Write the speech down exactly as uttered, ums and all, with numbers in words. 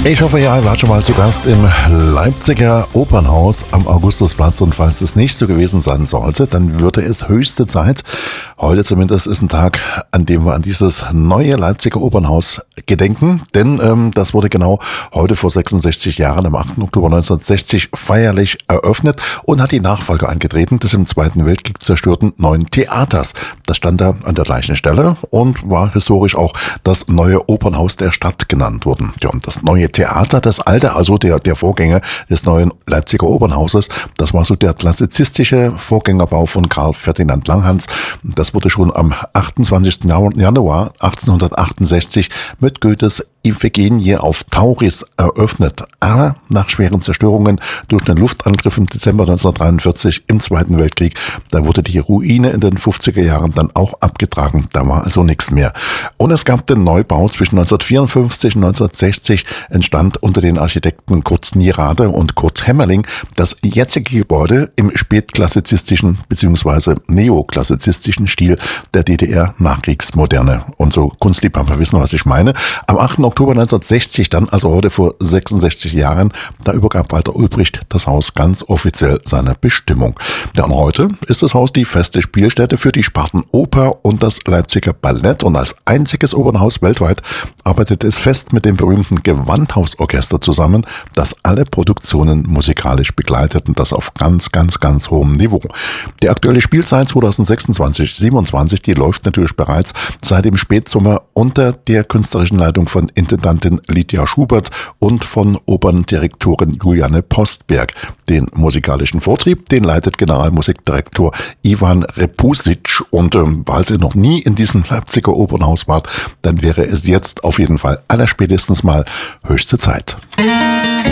Ich hoffe, ihr wart schon mal zu Gast im Leipziger Opernhaus am Augustusplatz, und falls es nicht so gewesen sein sollte, dann würde es höchste Zeit. Heute zumindest ist ein Tag, an dem wir an dieses neue Leipziger Opernhaus gedenken, denn ähm, das wurde genau heute vor sechsundsechzig Jahren, am achten Oktober neunzehnhundertsechzig, feierlich eröffnet und hat die Nachfolge angetreten des im Zweiten Weltkrieg zerstörten neuen Theaters. Das stand da an der gleichen Stelle und war historisch auch das neue Opernhaus der Stadt genannt worden. Ja, und das neue Theater, das alte, also der, der Vorgänger des neuen Leipziger Opernhauses, das war so der klassizistische Vorgängerbau von Karl Ferdinand Langhans. Das wurde schon am achtundzwanzigsten Januar achtzehnhundertachtundsechzig mit Goethes Iphigenie auf Tauris eröffnet. Aber nach schweren Zerstörungen durch den Luftangriff im Dezember neunzehnhundertdreiundvierzig im Zweiten Weltkrieg, da wurde die Ruine in den fünfziger Jahren dann auch abgetragen. Da war also nichts mehr. Und es gab den Neubau zwischen neunzehnhundertvierundfünfzig und neunzehnhundertsechzig, entstand unter den Architekten Kurt Nierade und Kurt Hämmerling das jetzige Gebäude im spätklassizistischen bzw. neoklassizistischen Stil der D D R-Nachkriegsmoderne. Und so Kunstliebhaber wissen, was ich meine. Am achten Oktober neunzehnhundertsechzig, dann also heute vor sechsundsechzig Jahren, da übergab Walter Ulbricht das Haus ganz offiziell seiner Bestimmung. Ja, und heute ist das Haus die feste Spielstätte für die Sparten Oper und das Leipziger Ballett, und als einziges Opernhaus weltweit arbeitet es fest mit dem berühmten Gewandhausorchester zusammen, das alle Produktionen musikalisch begleitet, und das auf ganz, ganz, ganz hohem Niveau. Die aktuelle Spielzeit zweitausendsechsundzwanzig siebenundzwanzig, die läuft natürlich bereits seit dem Spätsommer unter der künstlerischen Leitung von Intendantin Lydia Schubert und von Operndirektorin Juliane Postberg. Den musikalischen Vortrieb, den leitet Generalmusikdirektor Ivan Repusic, und ähm, falls ihr noch nie in diesem Leipziger Opernhaus wart, dann wäre es jetzt auf jeden Fall allerspätestens mal höchste Zeit.